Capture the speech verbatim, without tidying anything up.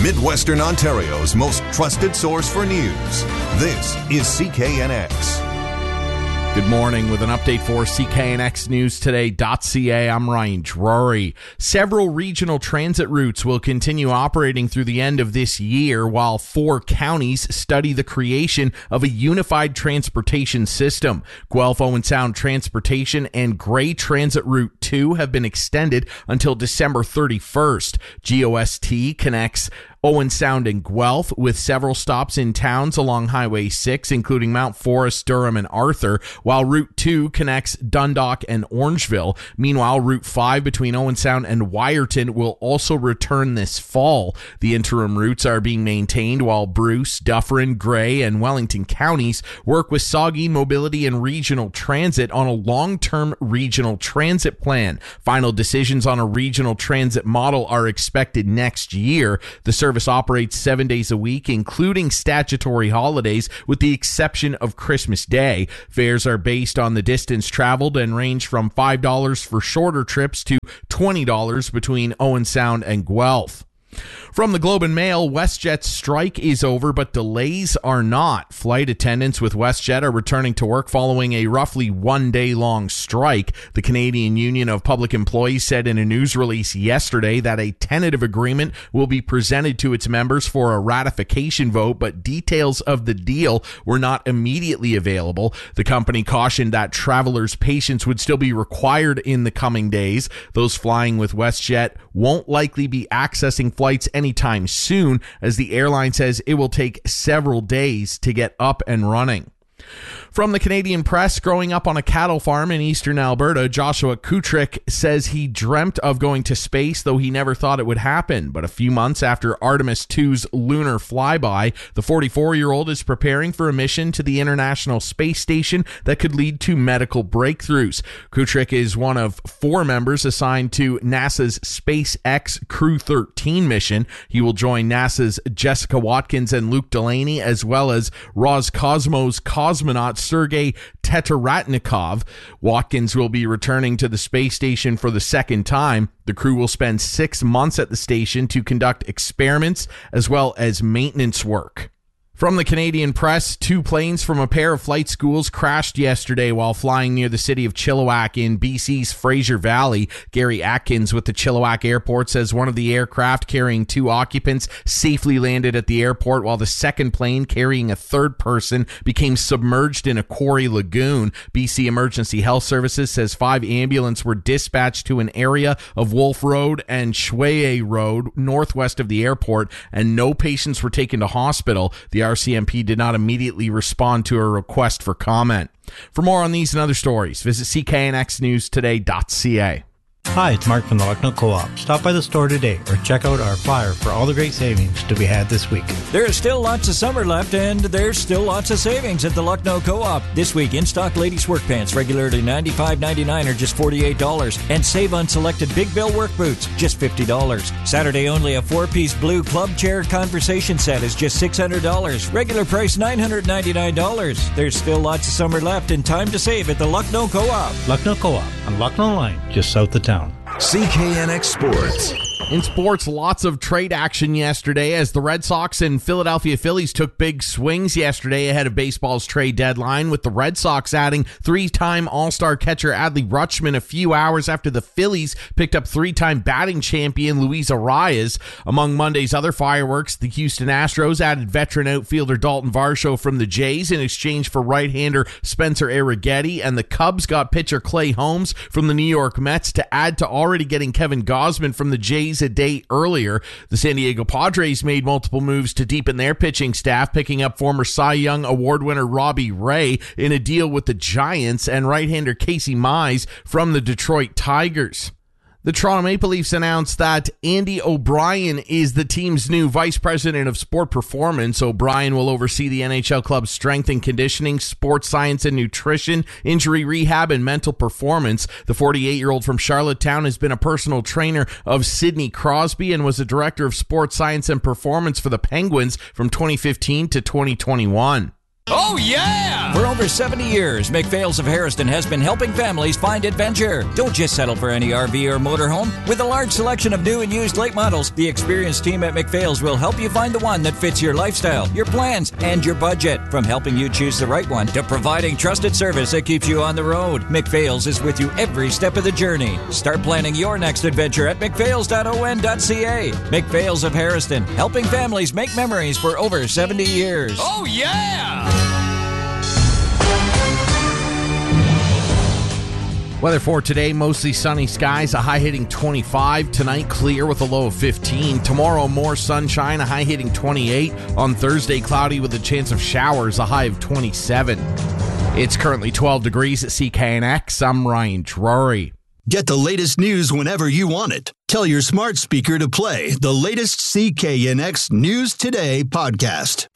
Midwestern Ontario's most trusted source for news. This is C K N X. Good morning with an update for C K N X News Today.ca. I'm Ryan Drury. Several regional transit routes will continue operating through the end of this year while four counties study the creation of a unified transportation system. Guelph Owen Sound Transportation and Grey Transit Route two have been extended until December thirty-first. G O S T connects Owen Sound and Guelph with several stops in towns along Highway six, including Mount Forest, Durham, and Arthur, while Route two connects Dundalk and Orangeville. Meanwhile, Route five between Owen Sound and Wyerton will also return this fall. The interim routes are being maintained while Bruce, Dufferin, Grey, and Wellington counties work with Saugeen Mobility and Regional Transit on a long-term regional transit plan. Final decisions on a regional transit model are expected next year. The service operates seven days a week, including statutory holidays, with the exception of Christmas Day. Fares are based on the distance traveled and range from five dollars for shorter trips to twenty dollars between Owen Sound and Guelph. From the Globe and Mail, WestJet's strike is over, but delays are not. Flight attendants with WestJet are returning to work following a roughly one-day-long strike. The Canadian Union of Public Employees said in a news release yesterday that a tentative agreement will be presented to its members for a ratification vote, but details of the deal were not immediately available. The company cautioned that travelers' patience would still be required in the coming days. Those flying with WestJet won't likely be accessing flights anytime soon, as the airline says it will take several days to get up and running. From the Canadian Press, growing up on a cattle farm in eastern Alberta, Joshua Kutrick says he dreamt of going to space, though he never thought it would happen. But a few months after Artemis two's lunar flyby, the forty-four-year-old is preparing for a mission to the International Space Station that could lead to medical breakthroughs. Kutrick is one of four members assigned to NASA's SpaceX Crew thirteen mission. He will join NASA's Jessica Watkins and Luke Delaney, as well as Roscosmos cosmonaut Sergei Teteratnikov. Watkins will be returning to the space station for the second time. The crew will spend six months at the station to conduct experiments as well as maintenance work. From the Canadian Press, two planes from a pair of flight schools crashed yesterday while flying near the city of Chilliwack in B C's Fraser Valley. Gary Atkins with the Chilliwack Airport says one of the aircraft carrying two occupants safely landed at the airport, while the second plane carrying a third person became submerged in a quarry lagoon. B C Emergency Health Services says five ambulances were dispatched to an area of Wolf Road and Schweye Road northwest of the airport, and no patients were taken to hospital. The R C M P did not immediately respond to a request for comment. For more on these and other stories, visit C K N X News Today.ca. Hi, it's Mark from the Lucknow Co-op. Stop by the store today or check out our flyer for all the great savings to be had this week. There is still lots of summer left, and there's still lots of savings at the Lucknow Co-op. This week, in-stock ladies' work pants, regularly ninety-five ninety-nine or just forty-eight dollars. And save on selected Big Bill work boots, just fifty dollars. Saturday only, a four-piece blue club chair conversation set is just six hundred dollars. Regular price nine hundred ninety-nine dollars. There's still lots of summer left and time to save at the Lucknow Co-op. Lucknow Co-op on Lucknow Line, just south of town. C K N X Sports. In sports, lots of trade action yesterday as the Red Sox and Philadelphia Phillies took big swings yesterday ahead of baseball's trade deadline, with the Red Sox adding three-time All-Star catcher Adley Rutschman a few hours after the Phillies picked up three-time batting champion Luis Arias. Among Monday's other fireworks, the Houston Astros added veteran outfielder Dalton Varsho from the Jays in exchange for right-hander Spencer Arrighetti, and the Cubs got pitcher Clay Holmes from the New York Mets to add to already getting Kevin Gausman from the Jays a day earlier. The San Diego Padres made multiple moves to deepen their pitching staff, picking up former Cy Young Award winner Robbie Ray in a deal with the Giants and right-hander Casey Mize from the Detroit Tigers. The Toronto Maple Leafs announced that Andy O'Brien is the team's new vice president of sport performance. O'Brien will oversee the N H L club's strength and conditioning, sports science and nutrition, injury rehab, and mental performance. The forty-eight-year-old from Charlottetown has been a personal trainer of Sidney Crosby and was the director of sports science and performance for the Penguins from twenty fifteen to twenty twenty-one. Oh! Oh, yeah! For over seventy years, McPhail's of Harrison has been helping families find adventure. Don't just settle for any R V or motorhome. With a large selection of new and used late models, the experienced team at McPhail's will help you find the one that fits your lifestyle, your plans, and your budget. From helping you choose the right one to providing trusted service that keeps you on the road, McPhail's is with you every step of the journey. Start planning your next adventure at mcphails dot o n dot c a. McPhail's of Harrison, helping families make memories for over seventy years. Oh, yeah! Weather for today, mostly sunny skies, a high hitting twenty-five. Tonight, clear with a low of fifteen. Tomorrow, more sunshine, a high hitting twenty-eight. On Thursday, cloudy with a chance of showers, a high of twenty-seven. It's currently twelve degrees at C K N X. I'm Ryan Drury. Get the latest news whenever you want it. Tell your smart speaker to play the latest C K N X News Today podcast.